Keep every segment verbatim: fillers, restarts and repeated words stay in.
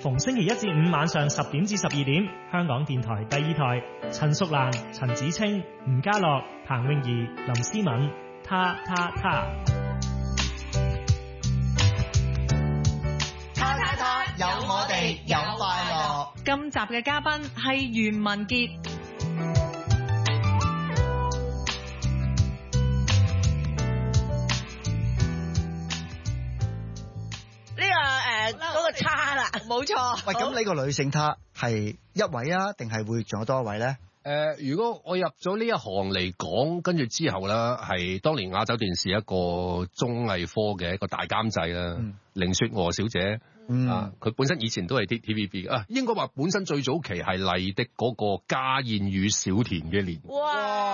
逢星期一至五晚上十點至十二點，香港電台第二台，陳淑蘭、陳子清、吳家樂、彭詠儀、林思敏，他他他。 他他他，有我哋有快樂。 今集嘅嘉賓係袁文傑。 嗰個他啦，冇錯。 喂，咁呢個女性他係一位啊，定係會仲有多一位咧？ 誒、呃，如果我入咗呢一行嚟講，跟住之後咧，係當年亞洲電視一個綜藝科嘅一個大監製啦，凌、嗯、雪娥小姐、嗯、啊，佢本身以前都係啲 T V B 啊，應該話本身最早期係麗的嗰個家燕與小田嘅年。哇！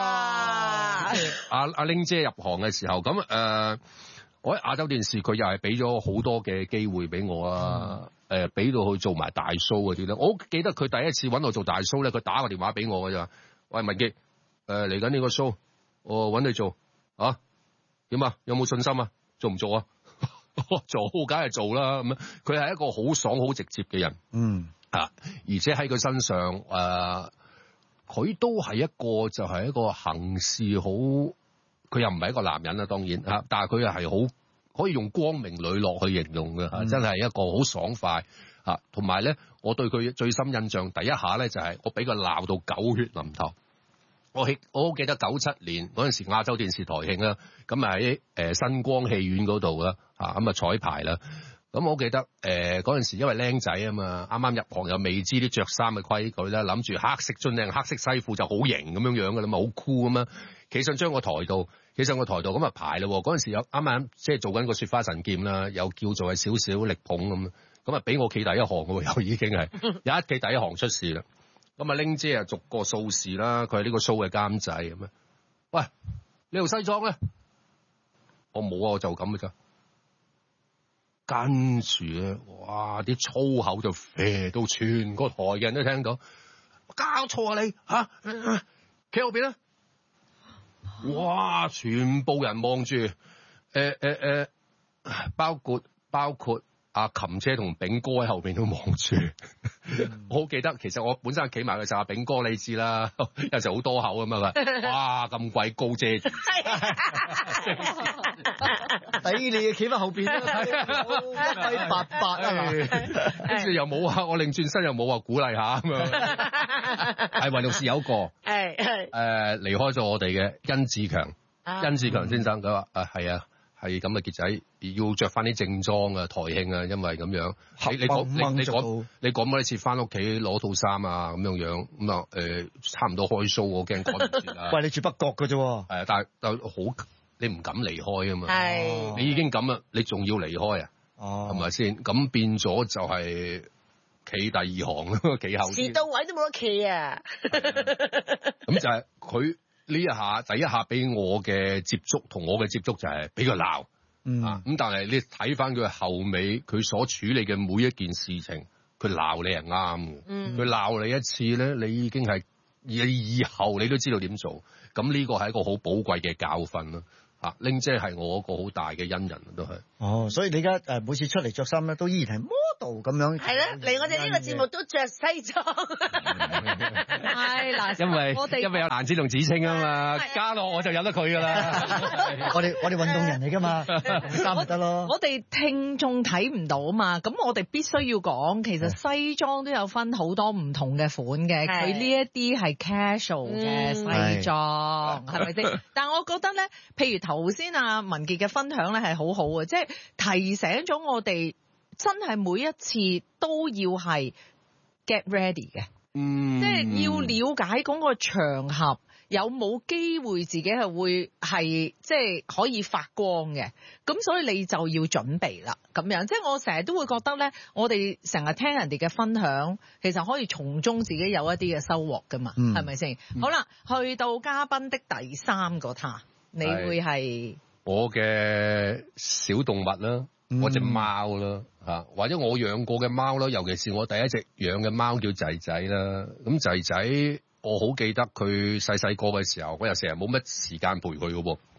阿阿玲姐入行嘅時候，咁誒。呃我喺亞洲電視，佢又係俾咗好多嘅機會俾我啊！誒、嗯，俾、呃、到去做埋大 show 嗰啲咧。我好記得佢第一次揾我做大 show 咧，佢打個電話俾我嘅咋。喂，文傑，誒嚟緊呢個 show，我揾你做啊？點啊？有冇信心啊？做唔做啊？做，梗係做啦。咁樣，佢係一個好爽、好直接嘅人。嗯。啊，而且喺佢身上，誒、呃，佢都係一個就係一個行事好。佢又唔係一個男人啦，當然嚇，但係佢又係好可以用光明磊落去形容嘅嚇、嗯，真係一個好爽快嚇。同埋咧，我對佢最深印象第一下咧就係我俾佢鬧到狗血淋頭。我記我好記得九七年嗰陣時亞洲電視台慶啦，咁喺誒新光戲院嗰度啦嚇，咁啊彩排啦。咁我記得誒嗰陣時因為僆仔啊嘛，啱啱入行又未知啲着衫嘅規矩咧，諗住黑色樽領、黑色西褲就好型咁樣樣嘅啦嘛，好酷咁啊！企上將個台度，企上個台度咁啊排啦。嗰陣時有啱啱即係做緊個雪花神劍啦，又叫做係少少力捧咁，咁啊俾我企第一行嘅，又已經係有一企第一行出事啦。咁啊拎姐啊逐個掃視啦，佢係呢個 show 嘅監製咁啊。喂，你條西裝咧？我冇啊，我就咁嘅咋。跟住咧，哇！啲粗口就飛到全個台嘅人都聽到，搞錯啊你嚇！企喺後邊啦，哇！全部人望住，誒誒誒，包括包括阿琴姐同炳哥喺後邊都望住。嗯、我好記得，其實我本身企埋嘅時候，阿炳哥你知啦，有時好多口咁啊嘛，哇！咁鬼高遮住。 抵你企翻後邊啦，一米八八啊， 跟住又冇話，我擰轉身又冇話鼓勵下咁樣。係唯獨是有個，係係誒離開咗我哋嘅殷志強，殷志強先生佢話誒係啊，係咁嘅傑仔要着翻啲正裝啊，台慶啊，因為咁樣。你你講你你講你講乜一次翻屋企攞套衫啊咁樣樣咁啊誒，差唔多開 show，我驚趕唔住啦。 喂，你住北角嘅啫，係啊，但係但係好。你唔敢離開啊嘛，係你已經咁啦，你仲要離開啊？哦，係咪先？咁變咗就係企第二行咯，企後。 遲到位都冇得企啊！ 咁就係佢呢一下，第一下俾我嘅接觸，同我嘅接觸就係俾佢鬧。嗯啊，咁但係你睇翻佢後尾，佢所處理嘅每一件事情，佢鬧你係啱嘅。嗯，佢鬧你一次咧，你已經係以以後你都知道點做。咁呢個係一個好寶貴嘅教訓咯。啊，玲姐係我一個好大嘅恩人都係。 哦，所以你而家誒每次出嚟着衫咧，都依然係 model 咁樣。 係啦，嚟我哋呢個節目都着西裝。 係嗱， 因為我哋因為有蘭子同子清啊嘛，加落我就有得佢噶啦。 我哋我哋運動人嚟噶嘛，衫咪得咯。 我哋聽眾睇唔到啊嘛，咁我哋必須要講，其實西裝都有分好多唔同嘅款嘅，佢呢一啲係 casual 嘅西裝，係咪先？但係我覺得咧，譬如頭先阿文傑嘅分享咧係好好嘅，即係提醒咗我哋真係每一次都要係 get ready 嘅，嗯，即係要了解嗰個場合有冇機會自己係會係即係可以發光嘅，咁所以你就要準備啦，咁樣即係我成日都會覺得咧，我哋成日聽人哋嘅分享，其實可以從中自己有一啲嘅收穫噶嘛，係咪先？好啦，去到嘉賓的第三個他。你會係我嘅小動物啦，嗯、我隻貓啦嚇，或者我養過嘅貓啦，尤其是我第一隻養嘅貓叫仔仔啦。咁仔仔我好記得佢細細個嘅時候，我又成日冇乜時間陪佢嘅喎。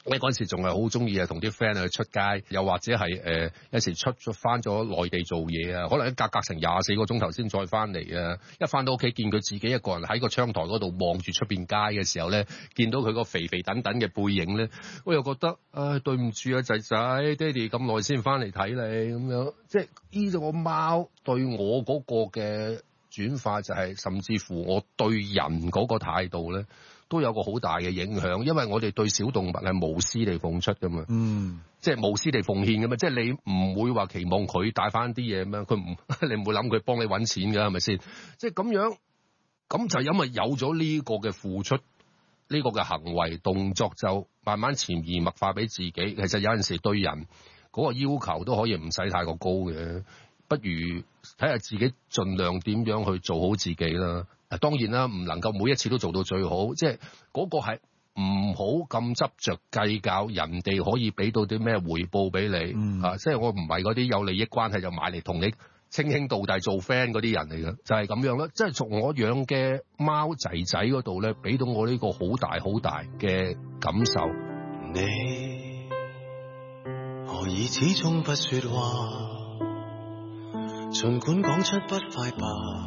我嗰陣時仲係好中意啊，同啲 friend 去出街，又或者係誒有時出咗翻咗內地做嘢啊，可能一隔隔成廿四個鐘頭先再翻嚟啊！一翻到屋企見佢自己一個人喺個窗台嗰度望住出邊街嘅時候咧，見到佢個肥肥等等嘅背影咧，我又覺得唉，對唔住啊仔仔，爹哋咁耐先翻嚟睇你咁樣，即係呢隻個貓對我嗰個嘅轉化就係、是，甚至乎我對人嗰個態度咧。都有個好大嘅影響，因為我哋對小動物係無私地奉出噶嘛，嗯，即係無私地奉獻噶嘛，即係你唔會話期望佢帶翻啲嘢咩？佢唔，你唔會諗佢幫你揾錢㗎，係咪先？即係咁樣，咁就因為有咗呢個嘅付出，呢、呢個嘅行為動作就慢慢潛移默化俾自己。其實有陣時對人嗰個要求都可以唔使太過高嘅，不如睇下自己盡量點樣去做好自己啦。當然啦，唔能夠每一次都做到最好，即係嗰個係唔好咁執着計較人哋可以俾到啲咩回報俾你、嗯、啊！即係我唔係嗰啲有利益關係就買嚟同你稱兄道弟做 friend 嗰啲人嚟嘅，就係、是、咁樣啦。即係從我養嘅貓仔仔嗰度咧，俾到我呢個好大好大嘅感受。 你何以始終不說話，儘管講出不快吧。